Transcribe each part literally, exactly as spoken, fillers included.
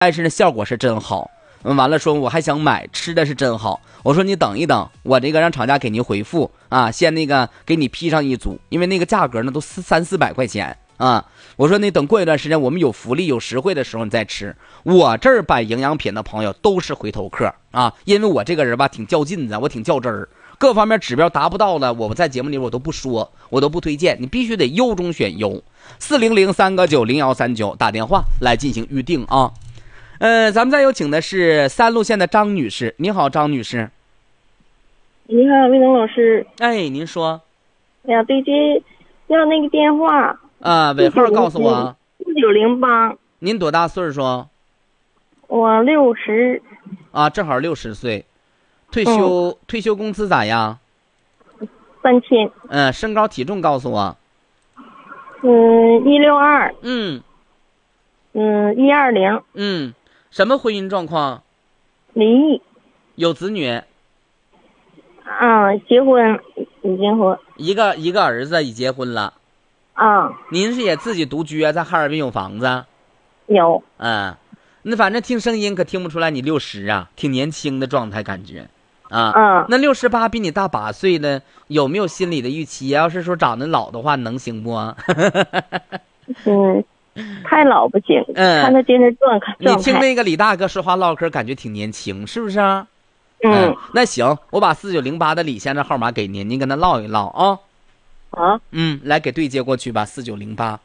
但是呢效果是真好。嗯，完了说我还想买，吃的是真好。我说你等一等，我这个让厂家给您回复啊，先那个给你批上一组，因为那个价格呢都四三四百块钱啊。我说你等过一段时间我们有福利有实惠的时候你再吃。我这儿买营养品的朋友都是回头客啊，因为我这个人吧挺较劲的，我挺较真儿，各方面指标达不到的，我在节目里我都不说，我都不推荐，你必须得优中选优。四零零三个九零幺三九打电话来进行预定啊。呃，咱们再有请的是三路线的张女士。你好，张女士。 你好，魏东老师。 哎，您说。 要对接要那个电话啊，尾号告诉我。 四九零八。 您多大岁数？ 我六十。 啊，正好六十岁。退休、嗯、退休工资咋样？ 三千。 嗯、呃，身高体重告诉我。 嗯，一六二。 嗯。 嗯，一二零。 嗯。什么婚姻状况？ 离异。 有子女？ 啊，结婚，已结婚。 一个一个儿子已结婚了。 啊。 您是也自己独居啊？在哈尔滨有房子？ 有。 嗯，那反正听声音可听不出来你六十啊，挺年轻的状态感觉。啊。 嗯。 那六十八比你大八岁呢，有没有心理的预期？要是说长得老的话，能行不？ 嗯。太老不行， 嗯， 看他精神状态。 你听那个李大哥说话唠嗑，感觉挺年轻，是不是啊？ 嗯， 嗯那行，我把四九零八的李先生号码给您，您跟他唠一唠啊。 啊， 嗯，来给对接过去吧，四九零八。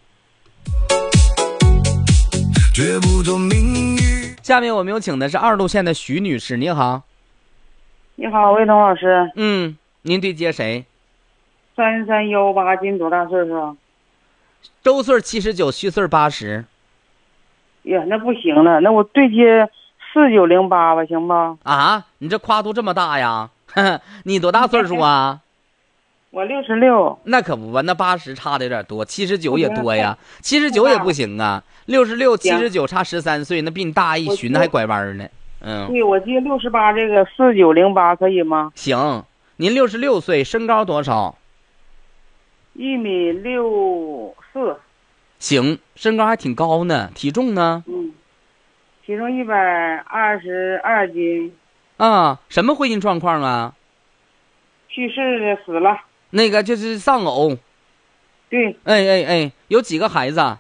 下面我们有请的是二路线的徐女士，你好。 你好，魏东老师。 嗯，您对接谁？ 三三幺八，今多大岁数？ 周岁七十九，虚岁八十。 呀，那不行了，那我对接四九零八吧，行吧？ 啊，你这跨度这么大呀？你多大岁数啊？ 我六十六。 那可不吧，那八十差的有点多，七十九也多呀，七十九也不行啊，六十六七十九差十三岁，那比你大一旬，那还拐弯呢。嗯， 对，我接六十八这个四九零八可以吗？ 行，您六十六岁，身高多少？ 一米六四。 行，身高还挺高呢。体重呢？ 嗯，体重一百二十二斤。 啊，什么婚姻状况啊？ 去世的，死了。 那个就是丧偶。 对。 哎哎哎，有几个孩子？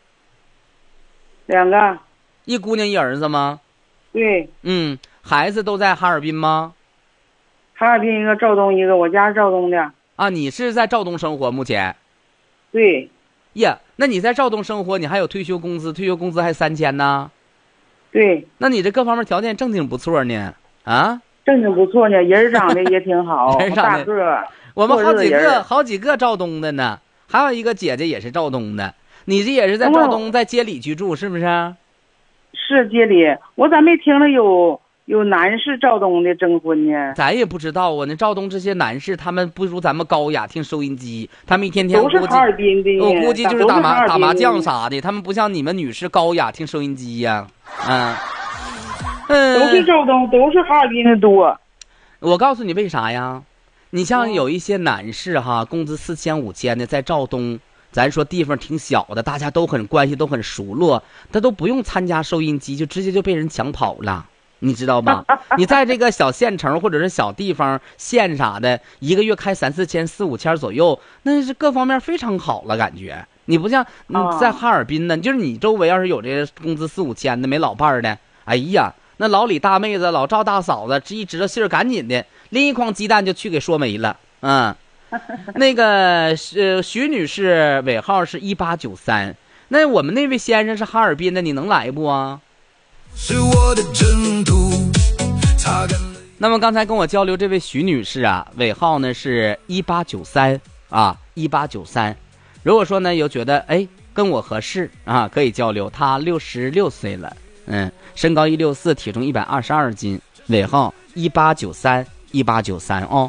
两个。 一姑娘一儿子吗？ 对。 嗯，孩子都在哈尔滨吗？ 哈尔滨一个，肇东一个，我家是肇东的。 啊，你是在肇东生活目前？ 对。 呀，那你在肇东生活，你还有退休工资，退休工资还三千呢。 对。 那你这各方面条件正挺不错呢。啊， 正挺不错呢，人长得也挺好， 人长得大个。 我们好几个好几个肇东的呢，还有一个姐姐也是肇东的。你这也是在肇东，在街里居住是不是？ 是街里，我咋没听了有有男士肇东的征婚呢？ 咱也不知道啊。那肇东这些男士，他们不如咱们高雅，听收音机，他们一天天都是哈尔滨的， 我估计就是打麻打麻将啥的，他们不像你们女士高雅，听收音机呀。嗯嗯，都是肇东，都是哈尔滨的多。 我告诉你为啥呀？你像有一些男士哈，工资四千五千的，在肇东，咱说地方挺小的，大家都很关系都很熟络，他都不用参加收音机，就直接就被人抢跑了。你知道吧？你在这个小县城或者是小地方县啥的，一个月开三四千、四五千左右，那是各方面非常好了，感觉。你不像你在哈尔滨呢，就是你周围要是有这个工资四五千的没老伴儿的，哎呀，那老李大妹子、老赵大嫂子，这一知道信儿，赶紧的拎一筐鸡蛋就去给说没了。嗯，那个是徐女士，尾号是一八九三。那我们那位先生是哈尔滨的，你能来不啊？是我的征途。那么刚才跟我交流这位徐女士啊，尾号呢是一八九三啊，一八九三。如果说呢有觉得哎跟我合适啊，可以交流。她六十六岁了，嗯，身高一六四，体重一百二十二斤，尾号一八九三，一八九三哦。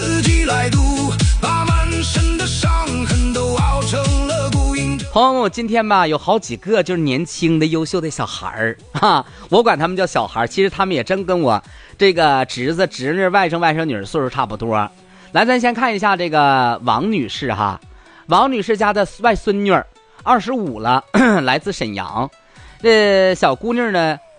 朋友们，我今天吧有好几个就是年轻的优秀的小孩儿哈，我管他们叫小孩儿，其实他们也真跟我这个侄子侄女外甥外甥女岁数差不多。来，咱先看一下这个王女士哈，王女士家的外孙女二十五了，来自沈阳。这小姑娘呢